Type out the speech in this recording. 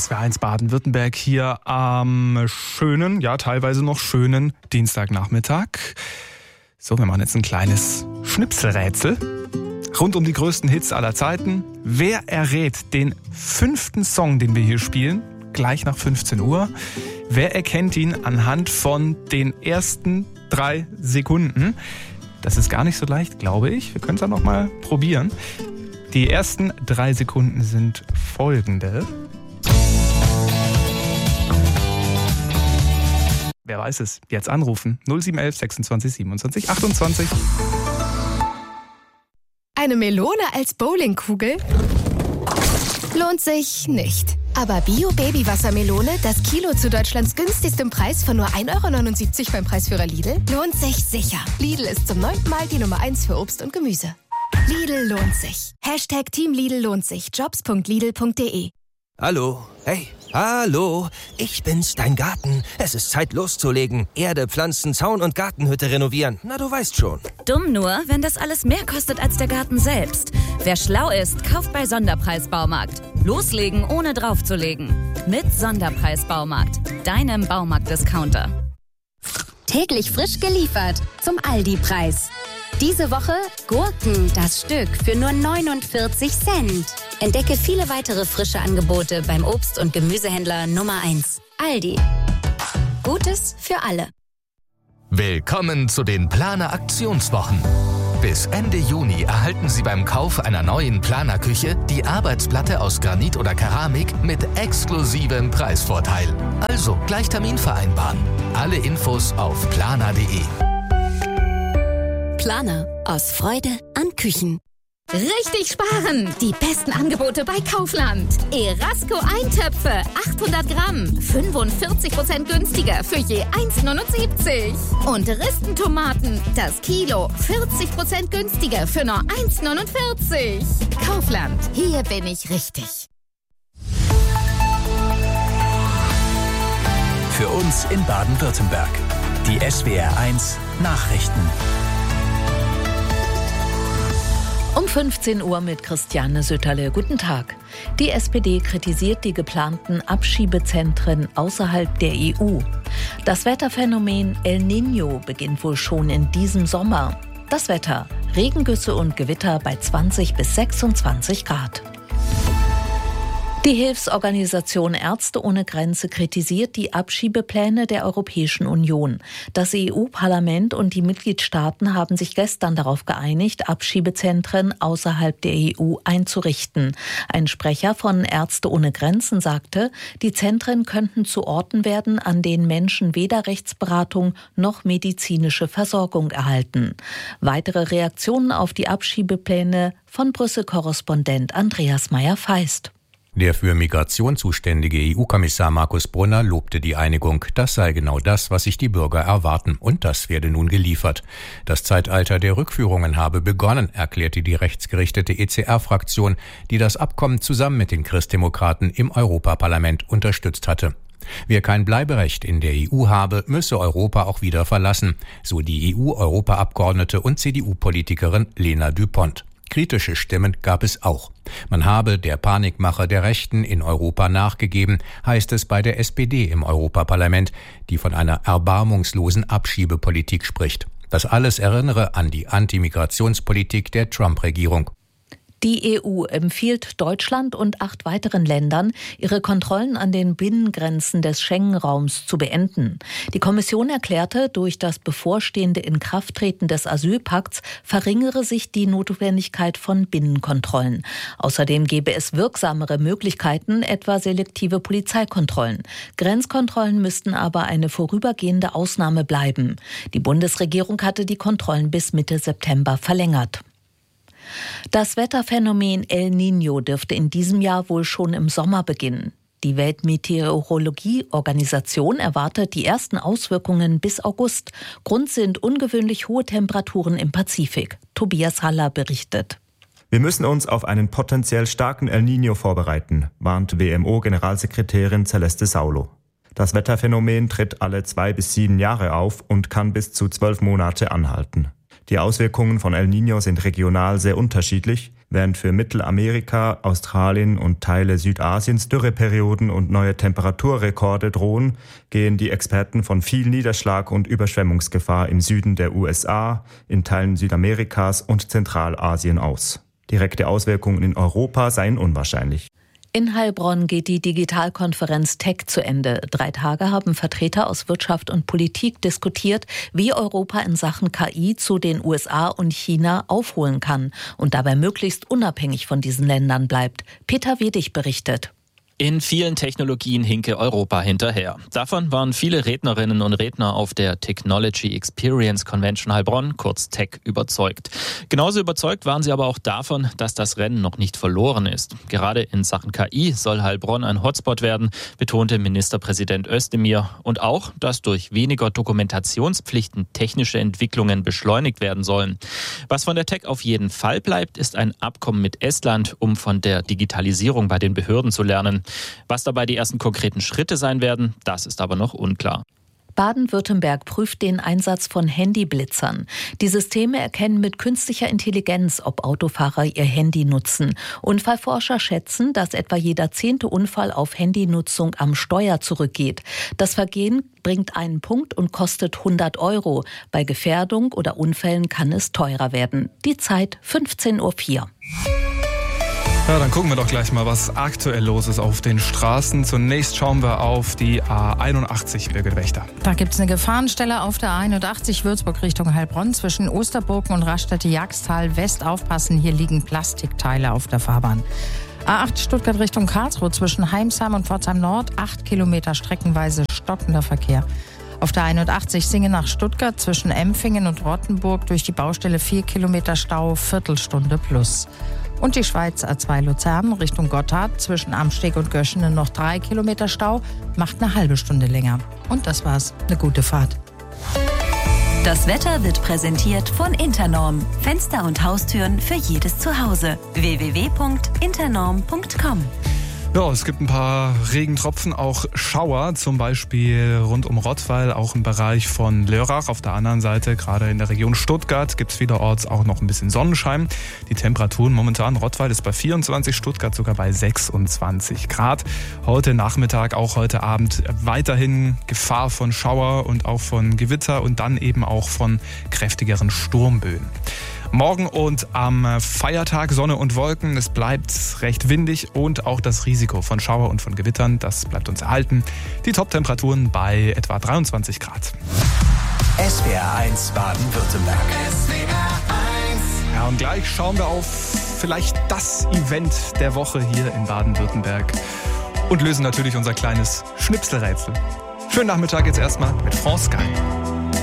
SWR1 Baden-Württemberg hier am schönen, ja teilweise noch schönen Dienstagnachmittag. So, wir machen jetzt ein kleines Schnipselrätsel rund um die größten Hits aller Zeiten. Wer errät den 5. Song, den wir hier spielen, gleich nach 15 Uhr? Wer erkennt ihn anhand von den ersten 3 Sekunden? Das ist gar nicht so leicht, glaube ich. Wir können es ja noch mal probieren. Die ersten 3 Sekunden sind folgende. Wer weiß es? Jetzt anrufen. 0711 26 27 28. Eine Melone als Bowlingkugel? Lohnt sich nicht. Aber Bio-Baby-Wassermelone, das Kilo zu Deutschlands günstigstem Preis von nur 1,79 € beim Preisführer Lidl, lohnt sich sicher. Lidl ist zum 9. Mal die Nummer 1 für Obst und Gemüse. Lidl lohnt sich. Hashtag Team Lidl lohnt sich. Jobs.lidl.de. Hallo, hey, hallo, ich bin's, dein Garten. Es ist Zeit loszulegen. Erde, Pflanzen, Zaun und Gartenhütte renovieren. Na, du weißt schon. Dumm nur, wenn das alles mehr kostet als der Garten selbst. Wer schlau ist, kauft bei Sonderpreis Baumarkt. Loslegen, ohne draufzulegen. Mit Sonderpreis Baumarkt, deinem Baumarkt-Discounter. Täglich frisch geliefert zum Aldi-Preis. Diese Woche Gurken, das Stück, für nur 49 Cent. Entdecke viele weitere frische Angebote beim Obst- und Gemüsehändler Nummer 1. Aldi. Gutes für alle. Willkommen zu den Planer-Aktionswochen. Bis Ende Juni erhalten Sie beim Kauf einer neuen Planerküche die Arbeitsplatte aus Granit oder Keramik mit exklusivem Preisvorteil. Also gleich Termin vereinbaren. Alle Infos auf planer.de. Planer. Aus Freude an Küchen. Richtig sparen! Die besten Angebote bei Kaufland. Erasco Eintöpfe, 800 Gramm, 45% günstiger für je 1,79. Und Ristentomaten, das Kilo, 40% günstiger für nur 1,49. Kaufland, hier bin ich richtig. Für uns in Baden-Württemberg. Die SWR1 Nachrichten. Um 15 Uhr mit Christiane Sütterle. Guten Tag. Die SPD kritisiert die geplanten Abschiebezentren außerhalb der EU. Das Wetterphänomen El Niño beginnt wohl schon in diesem Sommer. Das Wetter: Regengüsse und Gewitter bei 20 bis 26 Grad. Die Hilfsorganisation Ärzte ohne Grenze kritisiert die Abschiebepläne der Europäischen Union. Das EU-Parlament und die Mitgliedstaaten haben sich gestern darauf geeinigt, Abschiebezentren außerhalb der EU einzurichten. Ein Sprecher von Ärzte ohne Grenzen sagte, die Zentren könnten zu Orten werden, an denen Menschen weder Rechtsberatung noch medizinische Versorgung erhalten. Weitere Reaktionen auf die Abschiebepläne von Brüssel-Korrespondent Andreas Meyer-Feist. Der für Migration zuständige EU-Kommissar Markus Brunner lobte die Einigung. Das sei genau das, was sich die Bürger erwarten. Und das werde nun geliefert. Das Zeitalter der Rückführungen habe begonnen, erklärte die rechtsgerichtete ECR-Fraktion, die das Abkommen zusammen mit den Christdemokraten im Europaparlament unterstützt hatte. Wer kein Bleiberecht in der EU habe, müsse Europa auch wieder verlassen, so die EU-Europaabgeordnete und CDU-Politikerin Lena Düpont. Kritische Stimmen gab es auch. Man habe der Panikmache der Rechten in Europa nachgegeben, heißt es bei der SPD im Europaparlament, die von einer erbarmungslosen Abschiebepolitik spricht. Das alles erinnere an die Antimigrationspolitik der Trump-Regierung. Die EU empfiehlt Deutschland und 8 weiteren Ländern, ihre Kontrollen an den Binnengrenzen des Schengen-Raums zu beenden. Die Kommission erklärte, durch das bevorstehende Inkrafttreten des Asylpakts verringere sich die Notwendigkeit von Binnenkontrollen. Außerdem gäbe es wirksamere Möglichkeiten, etwa selektive Polizeikontrollen. Grenzkontrollen müssten aber eine vorübergehende Ausnahme bleiben. Die Bundesregierung hatte die Kontrollen bis Mitte September verlängert. Das Wetterphänomen El Niño dürfte in diesem Jahr wohl schon im Sommer beginnen. Die Weltmeteorologieorganisation erwartet die ersten Auswirkungen bis August. Grund sind ungewöhnlich hohe Temperaturen im Pazifik. Tobias Haller berichtet. Wir müssen uns auf einen potenziell starken El Niño vorbereiten, warnt WMO-Generalsekretärin Celeste Saulo. Das Wetterphänomen tritt alle 2 bis 7 Jahre auf und kann bis zu 12 Monate anhalten. Die Auswirkungen von El Niño sind regional sehr unterschiedlich. Während für Mittelamerika, Australien und Teile Südasiens Dürreperioden und neue Temperaturrekorde drohen, gehen die Experten von viel Niederschlag und Überschwemmungsgefahr im Süden der USA, in Teilen Südamerikas und Zentralasien aus. Direkte Auswirkungen in Europa seien unwahrscheinlich. In Heilbronn geht die Digitalkonferenz Tech zu Ende. 3 Tage haben Vertreter aus Wirtschaft und Politik diskutiert, wie Europa in Sachen KI zu den USA und China aufholen kann und dabei möglichst unabhängig von diesen Ländern bleibt. Peter Wedig berichtet. In vielen Technologien hinke Europa hinterher. Davon waren viele Rednerinnen und Redner auf der Technology Experience Convention Heilbronn, kurz TEC, überzeugt. Genauso überzeugt waren sie aber auch davon, dass das Rennen noch nicht verloren ist. Gerade in Sachen KI soll Heilbronn ein Hotspot werden, betonte Ministerpräsident Özdemir. Und auch, dass durch weniger Dokumentationspflichten technische Entwicklungen beschleunigt werden sollen. Was von der TEC auf jeden Fall bleibt, ist ein Abkommen mit Estland, um von der Digitalisierung bei den Behörden zu lernen. Was dabei die ersten konkreten Schritte sein werden, das ist aber noch unklar. Baden-Württemberg prüft den Einsatz von Handyblitzern. Die Systeme erkennen mit künstlicher Intelligenz, ob Autofahrer ihr Handy nutzen. Unfallforscher schätzen, dass etwa jeder 10. Unfall auf Handynutzung am Steuer zurückgeht. Das Vergehen bringt einen Punkt und kostet 100 €. Bei Gefährdung oder Unfällen kann es teurer werden. Die Zeit 15:04 Uhr. Ja, dann gucken wir doch gleich mal, was aktuell los ist auf den Straßen. Zunächst schauen wir auf die A81 Birgit-Wächter. Da gibt es eine Gefahrenstelle auf der A81 Würzburg Richtung Heilbronn zwischen Osterburgen und Raststätte-Jagstal West. Aufpassen, hier liegen Plastikteile auf der Fahrbahn. A8 Stuttgart Richtung Karlsruhe zwischen Heimsheim und Pforzheim Nord. 8 Kilometer streckenweise stockender Verkehr. Auf der 81 Singen nach Stuttgart zwischen Empfingen und Rottenburg durch die Baustelle 4 Kilometer Stau, Viertelstunde plus. Und die Schweiz A2 Luzern Richtung Gotthard zwischen Amsteg und Göschenen noch 3 Kilometer Stau, macht eine halbe Stunde länger. Und das war's. Eine gute Fahrt. Das Wetter wird präsentiert von Internorm. Fenster und Haustüren für jedes Zuhause. www.internorm.com. Ja, es gibt ein paar Regentropfen, auch Schauer, zum Beispiel rund um Rottweil, auch im Bereich von Lörrach. Auf der anderen Seite, gerade in der Region Stuttgart, gibt es vielerorts auch noch ein bisschen Sonnenschein. Die Temperaturen momentan, Rottweil ist bei 24, Stuttgart sogar bei 26 Grad. Heute Nachmittag, auch heute Abend weiterhin Gefahr von Schauer und auch von Gewitter und dann eben auch von kräftigeren Sturmböen. Morgen und am Feiertag Sonne und Wolken. Es bleibt recht windig und auch das Risiko von Schauer und von Gewittern, das bleibt uns erhalten. Die Top-Temperaturen bei etwa 23 Grad. SWR1 Baden-Württemberg. Ja, und gleich schauen wir auf vielleicht das Event der Woche hier in Baden-Württemberg und lösen natürlich unser kleines Schnipselrätsel. Schönen Nachmittag jetzt erstmal mit France Sky.